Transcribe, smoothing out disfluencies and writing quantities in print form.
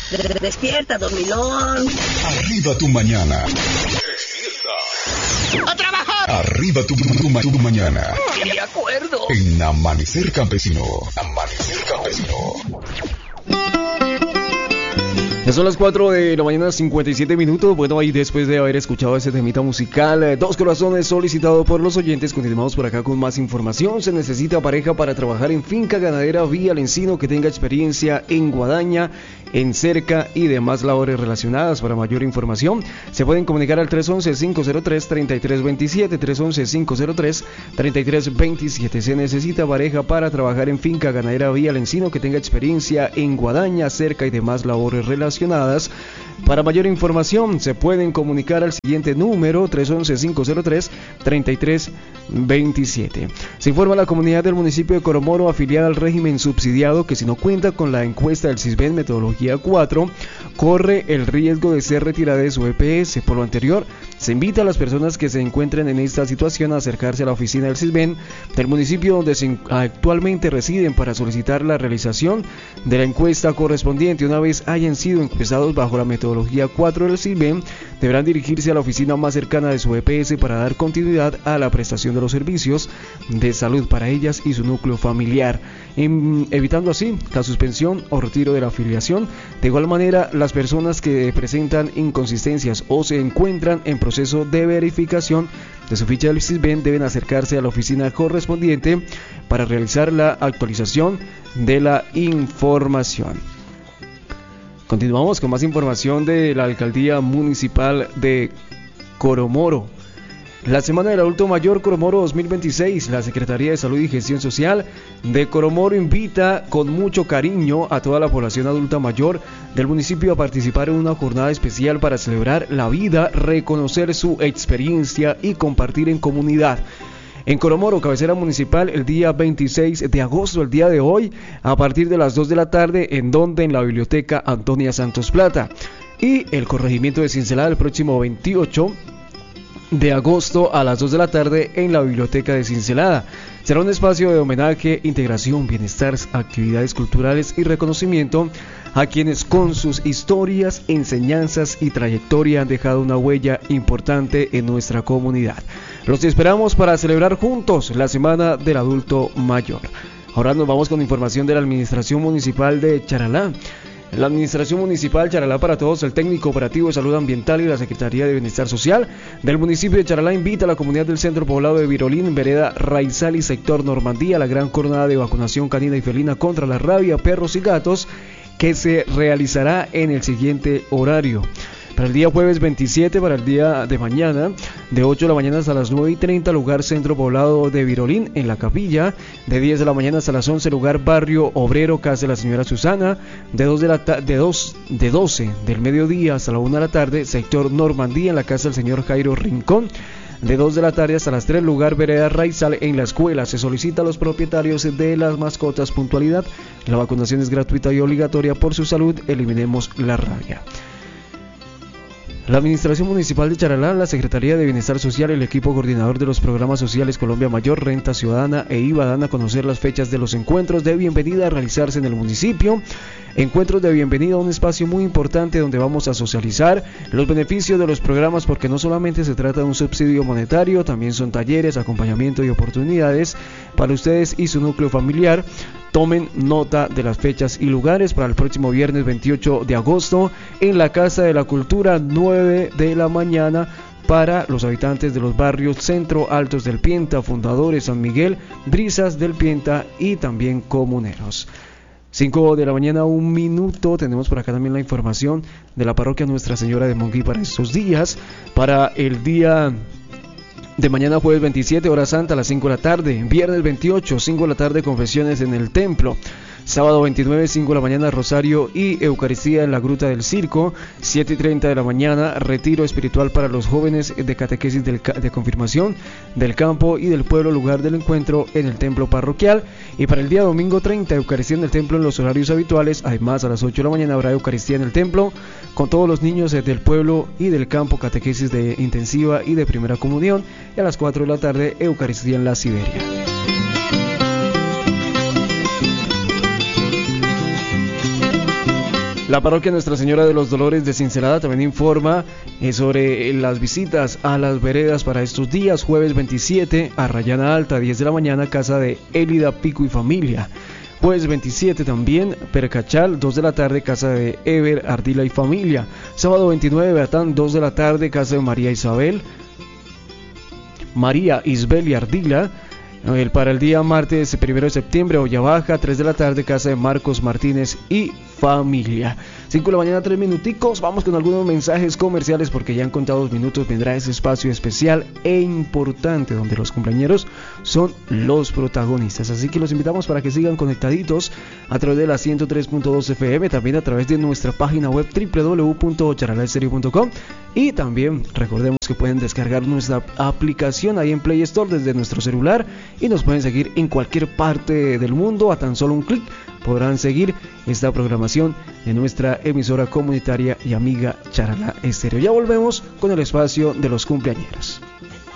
Despierta, dormilón. Arriba tu mañana. ¡A trabajar! Arriba tu mañana. De acuerdo. En Amanecer Campesino. Amanecer Campesino. Ya son las 4 de la mañana, 57 minutos. Bueno, ahí después de haber escuchado ese temita musical, Dos Corazones, solicitado por los oyentes, continuamos por acá con más información. Se necesita pareja para trabajar en finca ganadera Vía El Encino que tenga experiencia en guadaña, en cerca y demás labores relacionadas. Para mayor información se pueden comunicar al 311-503-3327, 311-503-3327. Se necesita pareja para trabajar en finca ganadera Vía El Encino que tenga experiencia en guadaña, cerca y demás labores relacionadas. Para mayor información se pueden comunicar al siguiente número, 311-503-3327. Se informa a la comunidad del municipio de Coromoro afiliada al régimen subsidiado que si no cuenta con la encuesta del CISBEN metodología 4 corre el riesgo de ser retirada de su EPS. Por lo anterior, se invita a las personas que se encuentren en esta situación a acercarse a la oficina del CISBEN del municipio donde actualmente residen para solicitar la realización de la encuesta correspondiente. Una vez hayan sido encuestados bajo la metodología 4 del CISBEN, deberán dirigirse a la oficina más cercana de su EPS para dar continuidad a la prestación de los servicios de salud para ellas y su núcleo familiar, evitando así la suspensión o retiro de la afiliación. De igual manera, las personas que presentan inconsistencias o se encuentran en proceso de verificación de su ficha del CISBEN deben acercarse a la oficina correspondiente para realizar la actualización de la información. Continuamos con más información de la Alcaldía Municipal de Coromoro. La Semana del Adulto Mayor Coromoro 2026, la Secretaría de Salud y Gestión Social de Coromoro invita con mucho cariño a toda la población adulta mayor del municipio a participar en una jornada especial para celebrar la vida, reconocer su experiencia y compartir en comunidad. En Coromoro, cabecera municipal, el día 26 de agosto, el día de hoy, a partir de las 2 de la tarde, en la Biblioteca Antonia Santos Plata. Y el corregimiento de Cincelada el próximo 28 de agosto a las 2 de la tarde en la Biblioteca de Cincelada. Será un espacio de homenaje, integración, bienestar, actividades culturales y reconocimiento a quienes con sus historias, enseñanzas y trayectoria han dejado una huella importante en nuestra comunidad. Los esperamos para celebrar juntos la Semana del Adulto Mayor. Ahora nos vamos con información de la Administración Municipal de Charalá. La Administración Municipal Charalá para Todos, el Técnico Operativo de Salud Ambiental y la Secretaría de Bienestar Social del municipio de Charalá invita a la comunidad del centro poblado de Virolín, vereda Raizal y sector Normandía a la gran jornada de vacunación canina y felina contra la rabia, perros y gatos que se realizará en el siguiente horario. Para el día jueves 27, para el día de mañana, de 8 de la mañana hasta las 9:30, lugar centro poblado de Virolín, en la capilla. De 10 de la mañana hasta las 11, lugar barrio obrero, casa de la señora Susana. De 12 del mediodía hasta la 1 de la tarde, sector Normandía, en la casa del señor Jairo Rincón. De 2 de la tarde hasta las 3, lugar vereda Raizal, en la escuela. Se solicita a los propietarios de las mascotas puntualidad. La vacunación es gratuita y obligatoria. Por su salud, eliminemos la rabia. La Administración Municipal de Charalá, la Secretaría de Bienestar Social, el equipo coordinador de los programas sociales Colombia Mayor, Renta Ciudadana e IVA dan a conocer las fechas de los encuentros de bienvenida a realizarse en el municipio. Encuentros de bienvenida a un espacio muy importante donde vamos a socializar los beneficios de los programas, porque no solamente se trata de un subsidio monetario, también son talleres, acompañamiento y oportunidades para ustedes y su núcleo familiar. Tomen nota de las fechas y lugares para el próximo viernes 28 de agosto en la Casa de la Cultura, 9 de la mañana, para los habitantes de los barrios Centro, Altos del Pienta, Fundadores, San Miguel, Brisas del Pienta y también comuneros. 5 de la mañana, 1 minuto. Tenemos por acá también la información de la parroquia Nuestra Señora de Monguí para estos días. Para el día de mañana, jueves 27, hora santa a las 5 de la tarde. Viernes 28, 5 de la tarde, confesiones en el templo. Sábado 29, 5 de la mañana, rosario y Eucaristía en la Gruta del Circo. 7:30 de la mañana, retiro espiritual para los jóvenes de catequesis de confirmación del campo y del pueblo, lugar del encuentro en el templo parroquial. Y para el día domingo 30, Eucaristía en el templo en los horarios habituales. Además, a las 8 de la mañana habrá Eucaristía en el templo con todos los niños del pueblo y del campo, catequesis de intensiva y de primera comunión. Y a las 4 de la tarde, Eucaristía en la Siberia. La parroquia Nuestra Señora de los Dolores de Cincelada también informa sobre las visitas a las veredas para estos días. Jueves 27 a Rayana Alta, 10 de la mañana, casa de Élida Pico y familia. Jueves 27 también, Percachal, 2 de la tarde, casa de Ever Ardila y familia. Sábado 29, Beatán, 2 de la tarde, casa de María Isbel y Ardila. Para el día martes 1 de septiembre, Olla Baja, 3 de la tarde, casa de Marcos Martínez y familia. 5 de la mañana, 3 minuticos. Vamos con algunos mensajes comerciales porque ya en contados minutos vendrá ese espacio especial e importante donde los cumpleañeros son los protagonistas. Así que los invitamos para que sigan conectaditos a través de la 103.2 FM, también a través de nuestra página web www.charalaestereo.com, y también recordemos que pueden descargar nuestra aplicación ahí en Play Store desde nuestro celular y nos pueden seguir en cualquier parte del mundo. A tan solo un clic podrán seguir esta programación de nuestra emisora comunitaria y amiga Charalá Estéreo. Ya volvemos con el espacio de los cumpleañeros.